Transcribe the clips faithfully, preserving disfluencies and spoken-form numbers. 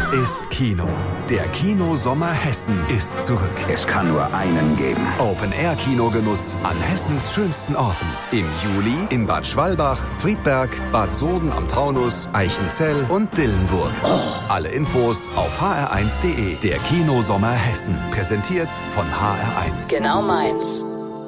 ist Kino. Der Kinosommer Hessen ist zurück. Es kann nur einen geben. Open-Air-Kinogenuss an Hessens schönsten Orten. Im Juli in Bad Schwalbach, Friedberg, Bad Soden am Taunus, Eichenzell und Dillenburg. Oh. Alle Infos auf h r eins punkt d e. Der Kinosommer Hessen. Präsentiert von H R eins. Genau meins.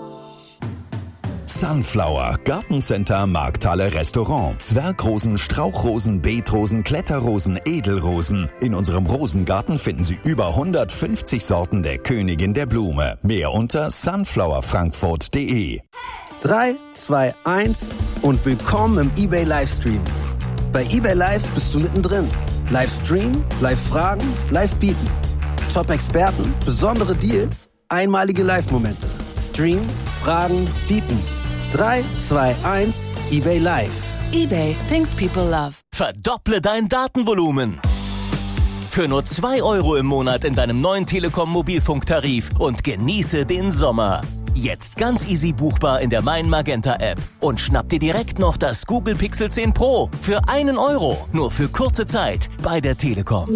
Sunflower, Gartencenter, Markthalle, Restaurant. Zwergrosen, Strauchrosen, Beetrosen, Kletterrosen, Edelrosen. In unserem Rosengarten finden Sie über hundertfünfzig Sorten der Königin der Blume. Mehr unter sunflower frankfurt punkt d e. drei, zwei, eins und willkommen im eBay Livestream. Bei eBay Live bist du mittendrin. Livestream, Live-Fragen, Live-Bieten. Top-Experten, besondere Deals, einmalige Live-Momente. Stream, Fragen, Bieten. drei, zwei, eins, eBay Live. eBay, things people love. Verdopple dein Datenvolumen. Für nur zwei Euro im Monat in deinem neuen Telekom-Mobilfunktarif und genieße den Sommer. Jetzt ganz easy buchbar in der Mein Magenta App. Und schnapp dir direkt noch das Google Pixel zehn Pro für einen Euro. Nur für kurze Zeit bei der Telekom.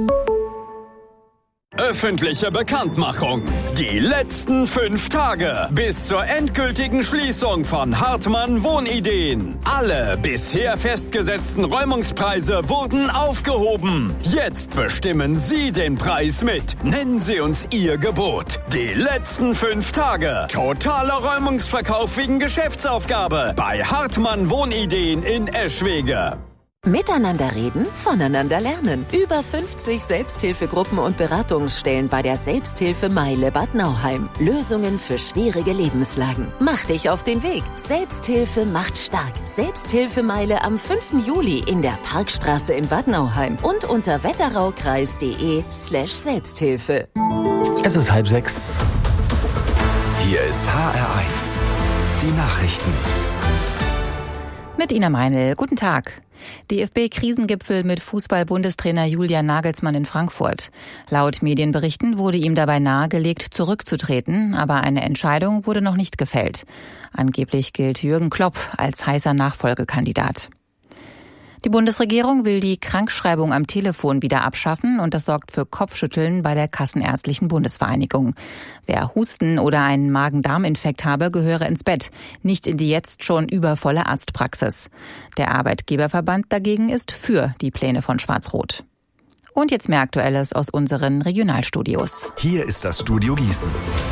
Öffentliche Bekanntmachung. Die letzten fünf Tage bis zur endgültigen Schließung von Hartmann Wohnideen. Alle bisher festgesetzten Räumungspreise wurden aufgehoben. Jetzt bestimmen Sie den Preis mit. Nennen Sie uns Ihr Gebot. Die letzten fünf Tage. Totaler Räumungsverkauf wegen Geschäftsaufgabe bei Hartmann Wohnideen in Eschwege. Miteinander reden, voneinander lernen. Über fünfzig Selbsthilfegruppen und Beratungsstellen bei der Selbsthilfe Meile Bad Nauheim. Lösungen für schwierige Lebenslagen. Mach dich auf den Weg. Selbsthilfe macht stark. Selbsthilfemeile am fünften Juli in der Parkstraße in Bad Nauheim und unter wetteraukreis.de slash Selbsthilfe. Es ist halb sechs. Hier ist H R eins. Die Nachrichten. Mit Ina Meinl. Guten Tag. D F B-Krisengipfel mit Fußball-Bundestrainer Julian Nagelsmann in Frankfurt. Laut Medienberichten wurde ihm dabei nahegelegt, zurückzutreten, aber eine Entscheidung wurde noch nicht gefällt. Angeblich gilt Jürgen Klopp als heißer Nachfolgekandidat. Die Bundesregierung will die Krankschreibung am Telefon wieder abschaffen und das sorgt für Kopfschütteln bei der Kassenärztlichen Bundesvereinigung. Wer Husten oder einen Magen-Darm-Infekt habe, gehöre ins Bett, nicht in die jetzt schon übervolle Arztpraxis. Der Arbeitgeberverband dagegen ist für die Pläne von Schwarz-Rot. Und jetzt mehr Aktuelles aus unseren Regionalstudios. Hier ist das Studio Gießen.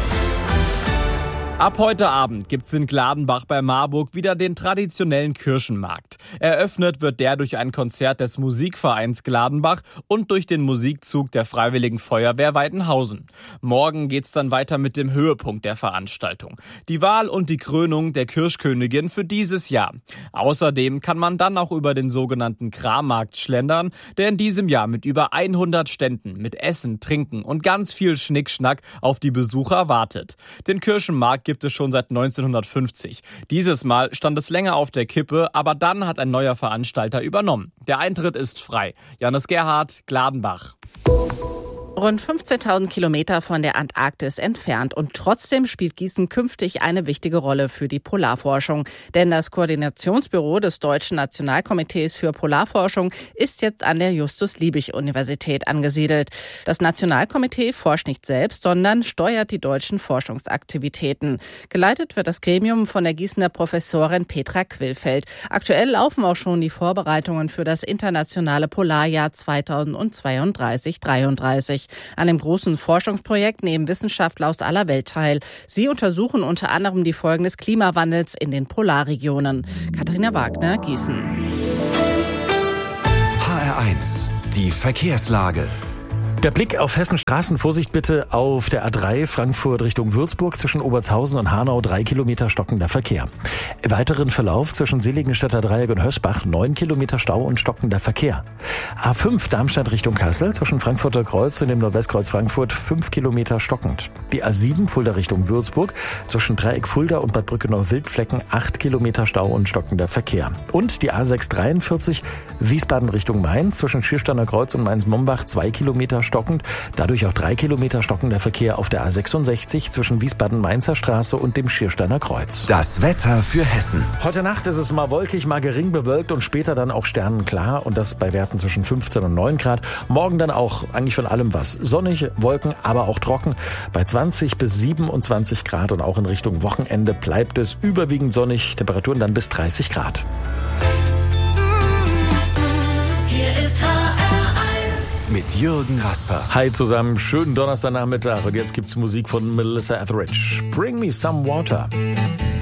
Ab heute Abend gibt's in Gladenbach bei Marburg wieder den traditionellen Kirchenmarkt. Eröffnet wird der durch ein Konzert des Musikvereins Gladenbach und durch den Musikzug der Freiwilligen Feuerwehr Weidenhausen. Morgen geht's dann weiter mit dem Höhepunkt der Veranstaltung. Die Wahl und die Krönung der Kirchkönigin für dieses Jahr. Außerdem kann man dann auch über den sogenannten Krammarkt schlendern, der in diesem Jahr mit über hundert Ständen mit Essen, Trinken und ganz viel Schnickschnack auf die Besucher wartet. Den Kirchenmarkt gibt es schon seit neunzehnhundertfünfzig. Dieses Mal stand es länger auf der Kippe, aber dann hat ein neuer Veranstalter übernommen. Der Eintritt ist frei. Janis Gerhardt, Gladenbach. Rund fünfzehntausend Kilometer von der Antarktis entfernt. Und trotzdem spielt Gießen künftig eine wichtige Rolle für die Polarforschung. Denn das Koordinationsbüro des Deutschen Nationalkomitees für Polarforschung ist jetzt an der Justus-Liebig-Universität angesiedelt. Das Nationalkomitee forscht nicht selbst, sondern steuert die deutschen Forschungsaktivitäten. Geleitet wird das Gremium von der Gießener Professorin Petra Quillfeld. Aktuell laufen auch schon die Vorbereitungen für das internationale Polarjahr zweitausendzweiunddreißig dreiunddreißig. An dem großen Forschungsprojekt nehmen Wissenschaftler aus aller Welt teil. Sie untersuchen unter anderem die Folgen des Klimawandels in den Polarregionen. Katharina Wagner, Gießen. H R eins, die Verkehrslage. Der Blick auf Hessen Straßen. Vorsicht bitte auf der A drei Frankfurt Richtung Würzburg zwischen Obertshausen und Hanau. Drei Kilometer stockender Verkehr. Im weiteren Verlauf zwischen Seligenstädter Dreieck und Hösbach neun Kilometer Stau und stockender Verkehr. A fünf Darmstadt Richtung Kassel zwischen Frankfurter Kreuz und dem Nordwestkreuz Frankfurt fünf Kilometer stockend. Die A sieben Fulda Richtung Würzburg zwischen Dreieck Fulda und Bad Brückenau-Wildflecken acht Kilometer Stau und stockender Verkehr. Und die A sechs dreiundvierzig Wiesbaden Richtung Mainz zwischen Schiersteiner Kreuz und Mainz-Mombach zwei Kilometer Stau stockend, dadurch auch drei Kilometer stockender Verkehr auf der A sechsundsechzig zwischen Wiesbaden-Mainzer Straße und dem Schiersteiner Kreuz. Das Wetter für Hessen. Heute Nacht ist es mal wolkig, mal gering bewölkt und später dann auch sternenklar und das bei Werten zwischen fünfzehn und neun Grad. Morgen dann auch eigentlich von allem was. Sonnig, Wolken, aber auch trocken bei zwanzig bis siebenundzwanzig Grad und auch in Richtung Wochenende bleibt es überwiegend sonnig. Temperaturen dann bis dreißig Grad. Hier ist H R eins. Mit Jürgen Rasper. Hi zusammen, schönen Donnerstagnachmittag und jetzt gibt's Musik von Melissa Etheridge. Bring me some water.